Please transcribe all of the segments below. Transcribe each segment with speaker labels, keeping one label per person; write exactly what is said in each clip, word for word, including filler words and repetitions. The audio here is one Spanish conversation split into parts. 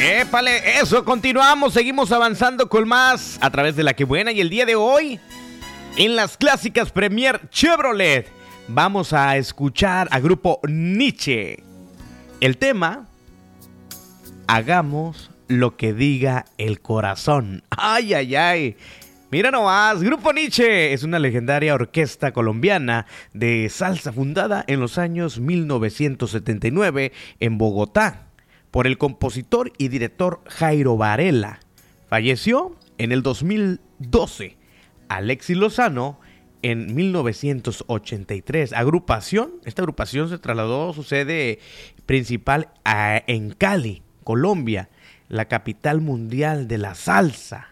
Speaker 1: Épale, eso, continuamos, seguimos avanzando con más a través de La Que Buena. Y el día de hoy, en las clásicas Premier Chevrolet, vamos a escuchar a Grupo Nietzsche. El tema, hagamos lo que diga el corazón. Ay, ay, ay. Mira nomás, Grupo Nietzsche es una legendaria orquesta colombiana de salsa fundada en los años mil novecientos setenta y nueve en Bogotá por el compositor y director Jairo Varela. Falleció en el dos mil doce. Alexis Lozano en mil novecientos ochenta y tres. Agrupación, esta agrupación se trasladó su sede principal a, en Cali, Colombia, la capital mundial de la salsa.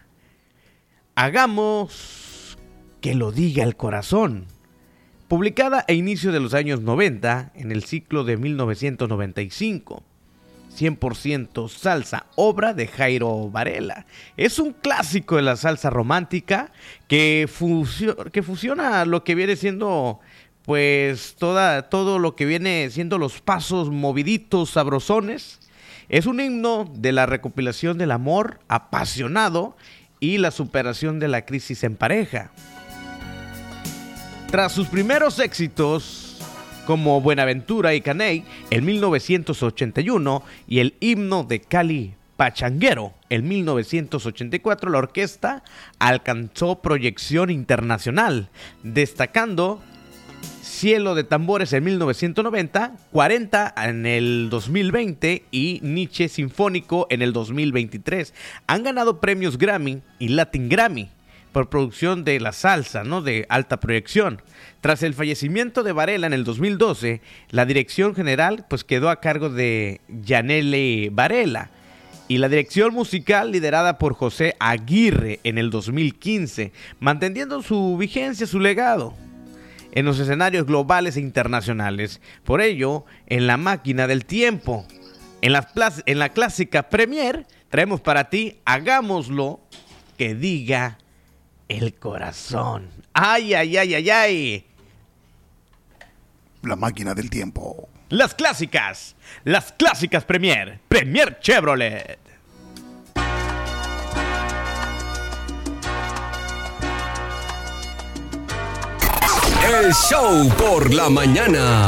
Speaker 1: Hagamos que lo diga el corazón. Publicada a inicio de los años noventa, en el ciclo de mil novecientos noventa y cinco. cien por ciento salsa, obra de Jairo Varela. Es un clásico de la salsa romántica que, fusio- que fusiona lo que viene siendo, pues, toda, todo lo que viene siendo los pasos moviditos, sabrosones. Es un himno de la recopilación del amor apasionado y la superación de la crisis en pareja. Tras sus primeros éxitos como Buenaventura y Caney en mil novecientos ochenta y uno y el himno de Cali Pachanguero en mil novecientos ochenta y cuatro, la orquesta alcanzó proyección internacional, destacando Cielo de Tambores en mil novecientos noventa, cuarenta en el dos mil veinte y Nietzsche Sinfónico en el dos mil veintitrés. Han ganado premios Grammy y Latin Grammy por producción de la salsa, ¿no?, de alta proyección. Tras el fallecimiento de Varela en el dos mil doce, la dirección general pues quedó a cargo de Yanele Varela y la dirección musical liderada por José Aguirre en el dos mil quince, manteniendo su vigencia, su legado en los escenarios globales e internacionales. Por ello, en la máquina del tiempo, en la, plas- en la clásica Premier, traemos para ti Hagámoslo que diga el corazón. Ay, ay, ay, ay, ay.
Speaker 2: La máquina del tiempo.
Speaker 1: Las clásicas, las clásicas Premier, Premier Chevrolet.
Speaker 3: El show por la mañana.